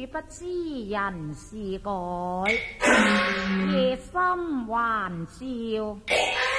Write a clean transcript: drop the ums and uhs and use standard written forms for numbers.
不知人是改，夜深還笑。